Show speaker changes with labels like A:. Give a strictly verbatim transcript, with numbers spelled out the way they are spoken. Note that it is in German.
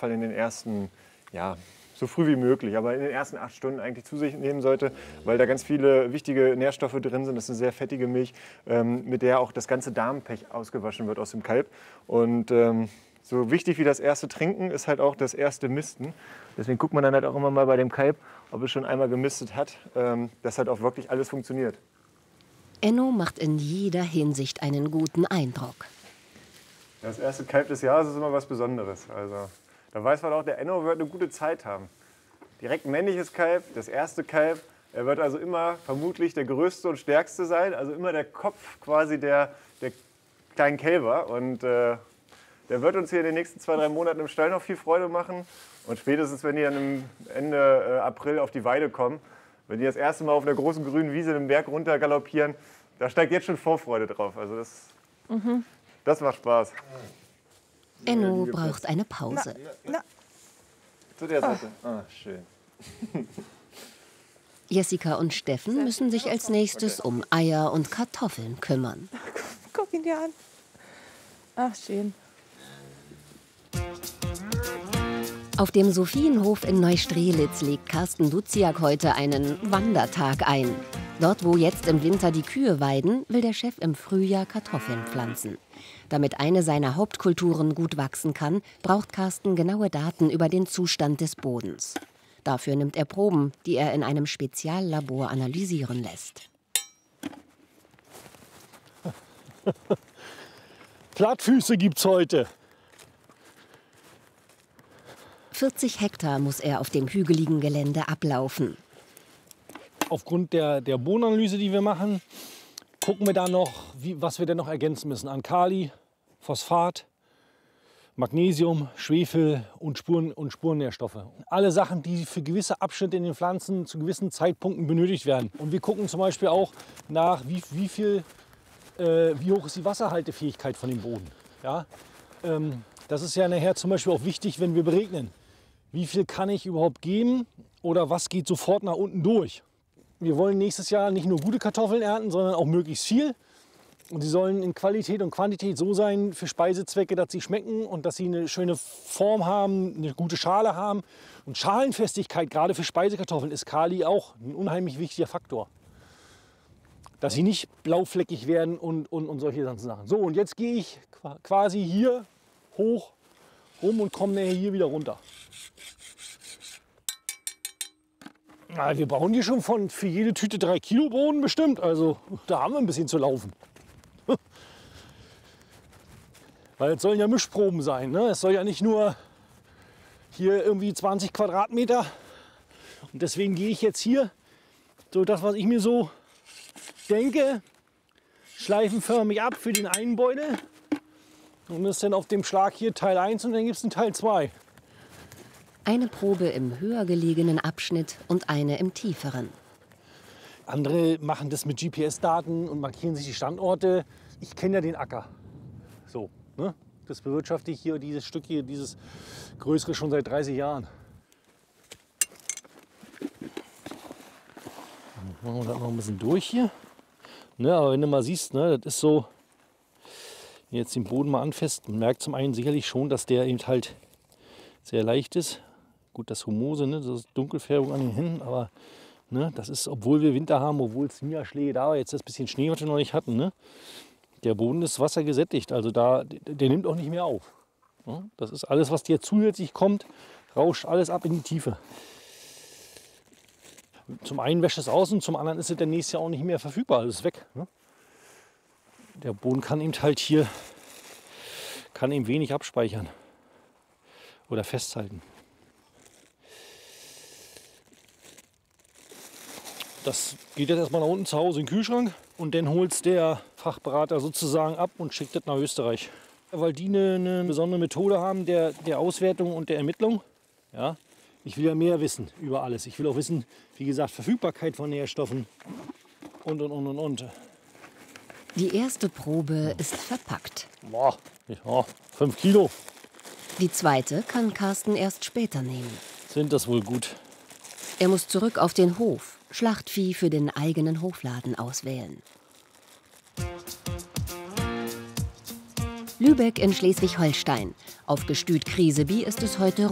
A: Fall in den ersten, ja, so früh wie möglich, aber in den ersten acht Stunden eigentlich zu sich nehmen sollte, weil da ganz viele wichtige Nährstoffe drin sind. Das ist eine sehr fettige Milch, ähm, mit der auch das ganze Darmpech ausgewaschen wird aus dem Kalb. Und ähm, so wichtig wie das erste Trinken ist halt auch das erste Misten. Deswegen guckt man dann halt auch immer mal bei dem Kalb, ob es schon einmal gemistet hat, ähm, dass halt auch wirklich alles funktioniert.
B: Enno macht in jeder Hinsicht einen guten Eindruck.
A: Das erste Kalb des Jahres ist immer was Besonderes. Also, da weiß man auch, der Enno wird eine gute Zeit haben. Direkt männliches Kalb, das erste Kalb. Er wird also immer vermutlich der größte und stärkste sein. Also immer der Kopf quasi der, der kleinen Kälber. Und äh, der wird uns hier in den nächsten zwei, drei Monaten im Stall noch viel Freude machen. Und spätestens, wenn die dann im Ende äh, April auf die Weide kommen, wenn die das erste Mal auf einer großen grünen Wiese den Berg runter galoppieren, da steigt jetzt schon Vorfreude drauf. Also das, mhm. das macht Spaß.
B: Enno braucht eine Pause.
C: Na, na.
A: Zu der Seite. Ah, schön.
B: Jessica und Steffen müssen sich als nächstes um Eier und Kartoffeln kümmern.
C: Guck ihn dir an. Ach, schön.
B: Auf dem Sophienhof in Neustrelitz legt Carsten Duziak heute einen Wandertag ein. Dort, wo jetzt im Winter die Kühe weiden, will der Chef im Frühjahr Kartoffeln pflanzen. Damit eine seiner Hauptkulturen gut wachsen kann, braucht Carsten genaue Daten über den Zustand des Bodens. Dafür nimmt er Proben, die er in einem Speziallabor analysieren lässt.
D: Plattfüße gibt's heute.
B: vierzig Hektar muss er auf dem hügeligen Gelände ablaufen.
D: Aufgrund der, der Bodenanalyse, die wir machen, gucken wir da noch, wie, was wir denn noch ergänzen müssen an Kali, Phosphat, Magnesium, Schwefel und, Spuren, und Spurennährstoffe. Alle Sachen, die für gewisse Abschnitte in den Pflanzen zu gewissen Zeitpunkten benötigt werden. Und wir gucken zum Beispiel auch nach, wie, wie, viel, äh, wie hoch ist die Wasserhaltefähigkeit von dem Boden. Ja? Ähm, das ist ja nachher zum Beispiel auch wichtig, wenn wir beregnen. Wie viel kann ich überhaupt geben oder was geht sofort nach unten durch? Wir wollen nächstes Jahr nicht nur gute Kartoffeln ernten, sondern auch möglichst viel. Und sie sollen in Qualität und Quantität so sein für Speisezwecke, dass sie schmecken und dass sie eine schöne Form haben, eine gute Schale haben. Und Schalenfestigkeit, gerade für Speisekartoffeln, ist Kali auch ein unheimlich wichtiger Faktor. Dass sie nicht blaufleckig werden und, und, und solche ganzen Sachen. So, und jetzt gehe ich quasi hier hoch rum und komme nachher hier wieder runter. Na, wir brauchen hier schon von für jede Tüte drei Kilo Boden bestimmt. Also da haben wir ein bisschen zu laufen. Weil es sollen ja Mischproben sein. Ne? Es soll ja nicht nur hier irgendwie zwanzig Quadratmeter. Und deswegen gehe ich jetzt hier so das, was ich mir so denke, schleifenförmig ab für den einen Beutel. Und das ist dann auf dem Schlag hier Teil eins und dann gibt es einen Teil zwei.
B: Eine Probe im höher gelegenen Abschnitt und eine im tieferen.
D: Andere machen das mit G P S-Daten und markieren sich die Standorte. Ich kenne ja den Acker. So, ne? Das bewirtschafte ich hier, dieses Stück hier, dieses größere schon seit dreißig Jahren. Dann machen wir das noch ein bisschen durch hier. Ne, aber wenn du mal siehst, ne, das ist so, wenn jetzt den Boden mal anfasst, man merkt zum einen sicherlich schon, dass der eben halt sehr leicht ist. Gut, das Humose, ne, das ist Dunkelfärbung an den Händen, aber ne, das ist, obwohl wir Winter haben, obwohl es Niederschläge da war, jetzt das bisschen Schnee, was wir noch nicht hatten, ne, der Boden ist wassergesättigt, also da, der, der nimmt auch nicht mehr auf. Ne, das ist alles, was dir zusätzlich kommt, rauscht alles ab in die Tiefe. Zum einen wäscht es aus und zum anderen ist es dann nächstes Jahr auch nicht mehr verfügbar, alles ist weg. Ne? Der Boden kann eben halt hier, kann eben wenig abspeichern oder festhalten. Das geht jetzt erstmal nach unten zu Hause in den Kühlschrank und dann holt es der Fachberater sozusagen ab und schickt das nach Österreich. Weil die eine, eine besondere Methode haben der, der Auswertung und der Ermittlung. Ja, ich will ja mehr wissen über alles. Ich will auch wissen, wie gesagt, Verfügbarkeit von Nährstoffen und und und und und.
B: Die erste Probe ist verpackt.
D: Boah, ja, fünf Kilo.
B: Die zweite kann Carsten erst später nehmen.
D: Sind das wohl gut?
B: Er muss zurück auf den Hof, Schlachtvieh für den eigenen Hofladen auswählen. Lübeck in Schleswig-Holstein. Auf Gestüt Kriseby ist es heute